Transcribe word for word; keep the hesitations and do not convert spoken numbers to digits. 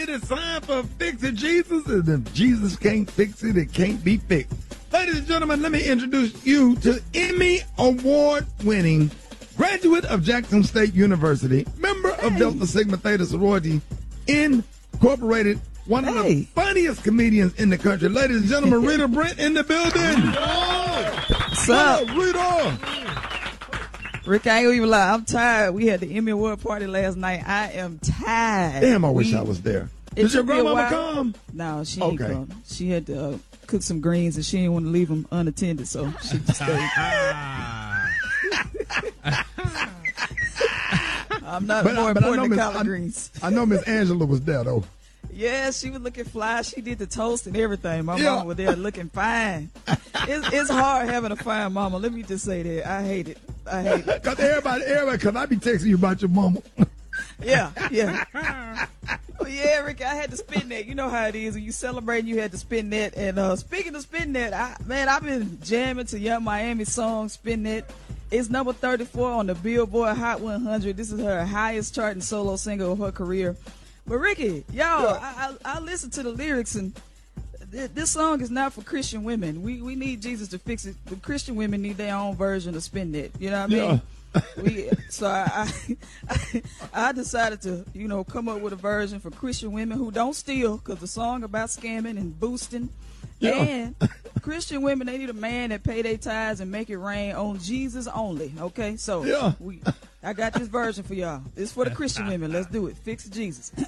it's time for Fix It Jesus, and if Jesus can't fix it, it can't be fixed. Ladies and gentlemen, let me introduce you to Emmy Award-winning graduate of Jackson State University, member hey. of Delta Sigma Theta Sorority Incorporated, one of hey. the funniest comedians in the country. Ladies and gentlemen, Rita Brent in the building. What's up? Rita? Rick, I ain't gonna even lie. I'm tired. We had the Emmy Award party last night. I am tired. Damn, I wish we, I was there. Did your grandmama come? No, she okay. ain't come. She had to uh, cook some greens, and she didn't want to leave them unattended, so she just stayed. I'm not but, more but important than collard I, greens. I know Miss Angela was there, though. Yeah, she was looking fly. She did the toast and everything. My yeah. mama was there looking fine. It's, it's hard having a fine mama. Let me just say that. I hate it. I hate it. Cause everybody, everybody, cause I be texting you about your mama. Yeah, yeah. Oh, yeah, Rick, I had to spin that. You know how it is. When you celebrate, you had to spin that. And uh, speaking of spin that, I, man, I've been jamming to Young Miami song, Spin That. It's number thirty-four on the Billboard Hot one hundred. This is her highest charting solo single of her career. But Ricky, y'all, yeah. I, I, I listened to the lyrics, and th- this song is not for Christian women. We we need Jesus to fix it. The Christian women need their own version of Spin That. You know what I mean? Yeah. we, so I, I I decided to, you know, come up with a version for Christian women who don't steal, because the song about scamming and boosting. Yeah. And Christian women, they need a man that pay their tithes and make it rain on Jesus only. Okay, so yeah. we, I got this version for y'all. It's for the Christian women. Let's do it. Fix Jesus.